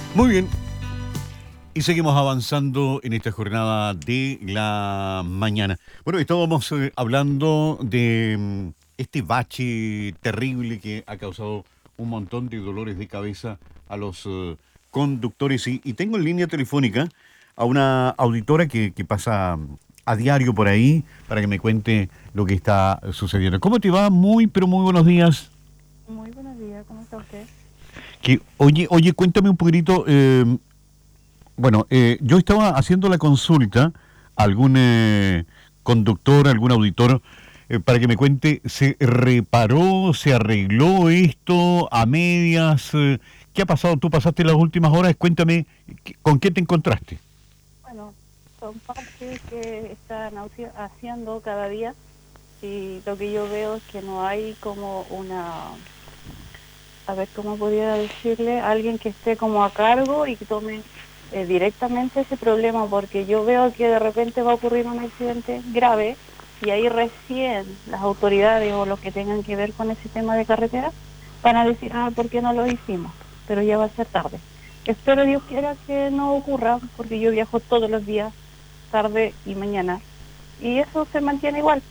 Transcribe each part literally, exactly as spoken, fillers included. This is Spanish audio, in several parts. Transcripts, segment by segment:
Muy bien, y seguimos avanzando en esta jornada de la mañana. Bueno, estábamos eh, hablando de mm, este bache terrible que ha causado un montón de dolores de cabeza a los eh, conductores. Y, y tengo en línea telefónica a una auditora que, que pasa mm, a diario por ahí para que me cuente lo que está sucediendo. ¿Cómo te va? Muy, pero muy buenos días. Muy buenos días, ¿cómo está usted? Que, oye, oye, cuéntame un poquitito. eh, Bueno, eh, yo estaba haciendo la consulta a algún eh, conductor, algún auditor, eh, para que me cuente, ¿se reparó, se arregló esto a medias? Eh, ¿qué ha pasado? ¿Tú pasaste las últimas horas? Cuéntame, ¿qué- ¿con qué te encontraste? Bueno, son parches que están haci- haciendo cada día y lo que yo veo es que no hay como una, a ver cómo podría decirle, alguien que esté como a cargo y que tome eh, directamente ese problema, porque yo veo que de repente va a ocurrir un accidente grave y ahí recién las autoridades o los que tengan que ver con ese tema de carretera van a decir, ah, ¿por qué no lo hicimos? Pero ya va a ser tarde. Espero Dios quiera que no ocurra, porque yo viajo todos los días, tarde y mañana, y eso se mantiene igual.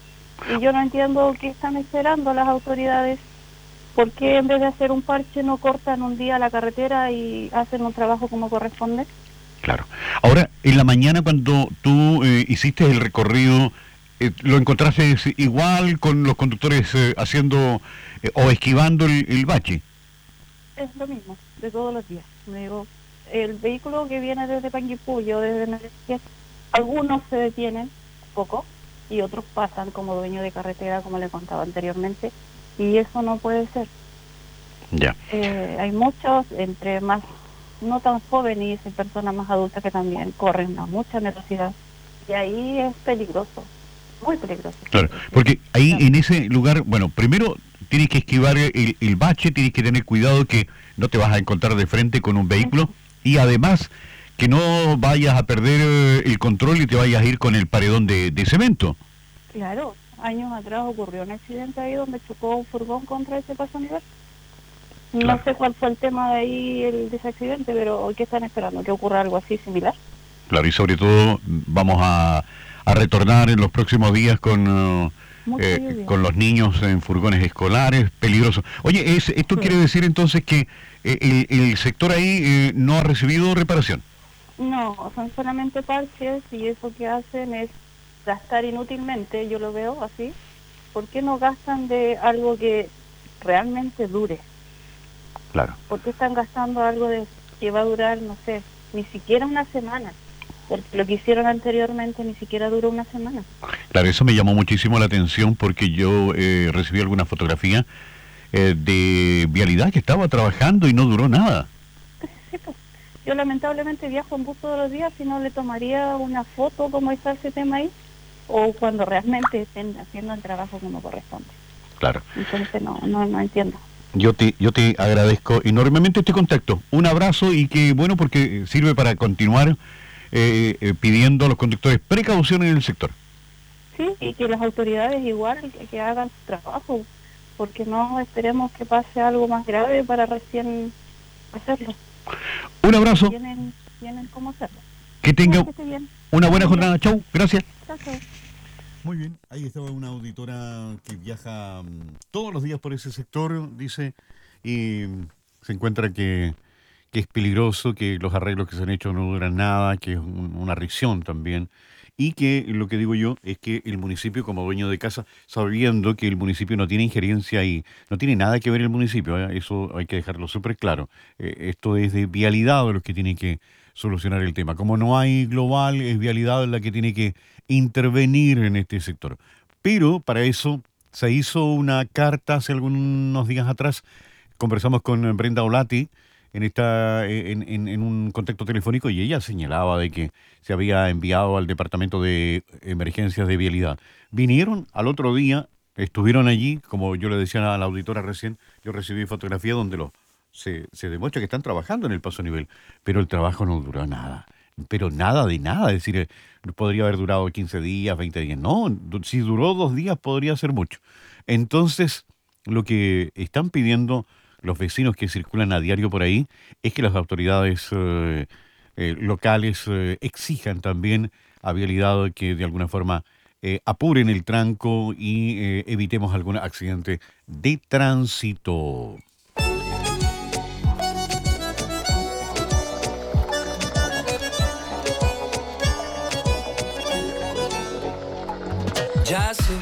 Y yo no entiendo qué están esperando las autoridades. ¿Por qué en vez de hacer un parche no cortan un día la carretera y hacen un trabajo como corresponde? Claro. Ahora, en la mañana cuando tú eh, hiciste el recorrido, eh, ¿lo encontraste igual con los conductores eh, haciendo eh, o esquivando el, el bache? Es lo mismo, de todos los días. Me digo, el vehículo que viene desde Panguipulli, desde Medellín, algunos se detienen poco y otros pasan como dueño de carretera, como le contaba anteriormente, y eso no puede ser. Ya. Eh, hay muchos, entre más no tan jóvenes y personas más adultas que también corren a mucha velocidad, y ahí es peligroso, muy peligroso. Claro, Porque, porque ahí claro, en ese lugar, bueno, primero tienes que esquivar el, el bache, tienes que tener cuidado que no te vas a encontrar de frente con un vehículo eso, y además que no vayas a perder eh, el control y te vayas a ir con el paredón de, de cemento. claro, años atrás ocurrió un accidente ahí donde chocó un furgón contra ese paso a nivel. No Claro. sé cuál fue el tema de ahí, el de ese accidente, pero ¿qué están esperando? ¿Que ocurra algo así similar? Claro, y sobre todo vamos a, a retornar en los próximos días con, eh, Mucha eh, lluvia. con los niños en furgones escolares, peligroso. Oye, es, ¿esto quiere Sí. decir entonces que eh, el, el sector ahí eh, no ha recibido reparación? No, son solamente parches y eso que hacen es gastar inútilmente, yo lo veo así. ¿Por qué no gastan de algo que realmente dure? Claro. ¿Por qué están gastando algo de que va a durar, no sé, ni siquiera una semana? Porque lo que hicieron anteriormente ni siquiera duró una semana. Claro, eso me llamó muchísimo la atención porque yo eh, recibí alguna fotografía eh, de vialidad que estaba trabajando y no duró nada. Sí, pues. Yo lamentablemente viajo en bus todos los días y no le tomaría una foto como está ese tema ahí, o cuando realmente estén haciendo el trabajo como corresponde. Claro. Entonces no, no, no entiendo. Yo te, yo te agradezco enormemente este contacto. Un abrazo y que bueno porque sirve para continuar eh, eh, pidiendo a los conductores precaución en el sector. Sí, y que las autoridades igual que, que hagan su trabajo, porque no esperemos que pase algo más grave para recién hacerlo. Un abrazo, Tienen, tienen cómo hacerlo. que Ya, tenga que esté bien. una buena Buen día. jornada. Chau, gracias. Chao, chao. Muy bien, ahí estaba una auditora que viaja mm, todos los días por ese sector, dice, y mm, se encuentra que, que es peligroso, que los arreglos que se han hecho no duran nada, que es un- una risión también, y que lo que digo yo es que el municipio como dueño de casa, sabiendo que el municipio no tiene injerencia ahí, no tiene nada que ver el municipio, ¿eh? Eso hay que dejarlo súper claro. Eh, esto es de vialidad los que tienen que solucionar el tema. Como no hay global, es vialidad la que tiene que intervenir en este sector. Pero para eso se hizo una carta hace algunos días atrás. Conversamos con Brenda Olati en, esta, en, en, en un contacto telefónico y ella señalaba de que se había enviado al Departamento de Emergencias de Vialidad. Vinieron al otro día, estuvieron allí, como yo le decía a la auditora recién, yo recibí fotografía donde los, se, se demuestra que están trabajando en el paso a nivel, pero el trabajo no duró nada. Pero nada de nada, es decir, eh, podría haber durado quince días, veinte días. No, du- si duró dos días podría ser mucho. Entonces, lo que están pidiendo los vecinos que circulan a diario por ahí, es que las autoridades eh, eh, locales eh, exijan también a Vialidad que de alguna forma eh, apuren el tranco y eh, evitemos algún accidente de tránsito. Ya sé